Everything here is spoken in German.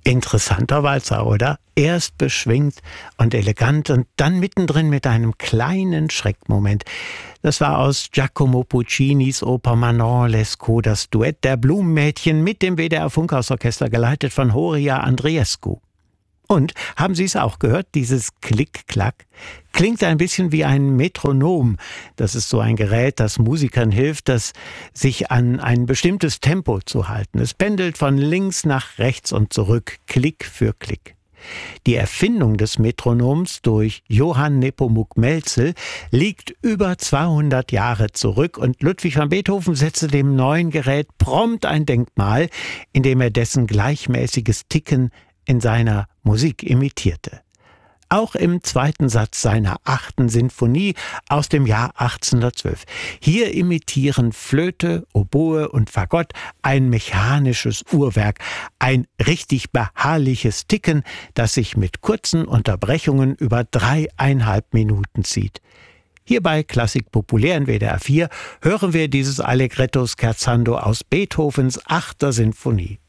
Interessanter Walzer, oder? Erst beschwingt und elegant und dann mittendrin mit einem kleinen Schreckmoment. Das war aus Giacomo Puccinis Oper Manon Lescaut, das Duett der Blumenmädchen mit dem WDR-Funkhausorchester, geleitet von Horia Andreescu. Und, haben Sie es auch gehört, dieses Klick-Klack? Klingt ein bisschen wie ein Metronom. Das ist so ein Gerät, das Musikern hilft, sich an ein bestimmtes Tempo zu halten. Es pendelt von links nach rechts und zurück, Klick für Klick. Die Erfindung des Metronoms durch Johann Nepomuk Mälzel liegt über 200 Jahre zurück und Ludwig van Beethoven setzte dem neuen Gerät prompt ein Denkmal, indem er dessen gleichmäßiges Ticken in seiner Musik imitierte. Auch im zweiten Satz seiner 8. Sinfonie aus dem Jahr 1812. Hier imitieren Flöte, Oboe und Fagott ein mechanisches Uhrwerk, ein richtig beharrliches Ticken, das sich mit kurzen Unterbrechungen über 3,5 Minuten zieht. Hier bei Klassik Populär in WDR 4 hören wir dieses Allegretto Scherzando aus Beethovens 8. Sinfonie.